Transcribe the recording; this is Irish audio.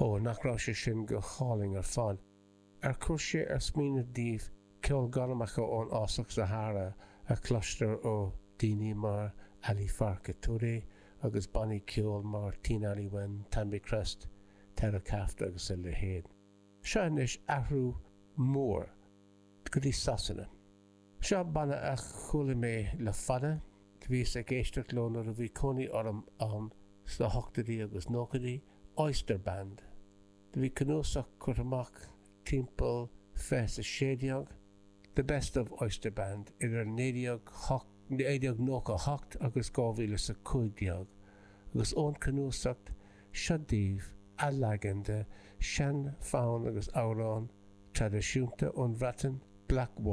ó nachrá sé sin go cháling ar fad. Ar chuir sé ar smína díobh ceol ganamacha ón Osach Sahara a cluster ó daoine mar Ali Farka Touré agus Bonnie ceol mar Tina Ali Wen, Tambi Crest, Tara Caft agus le héad. Sean is ahrú mór go dtí sasanna. Seo banna a chola mé le fada, bhís a géisteach lónar a bhí coní orm an sa hochtaí agus nóchadaí Oyster Band. Bhí canósach chuir amach timpeall fes a séideag, the best of Oyster Band idir néideag nócha hocht agus 2015 agus ón canósacht siadíomh a laganda sean fáin agus árán tradiisiúnta ón bhratan Black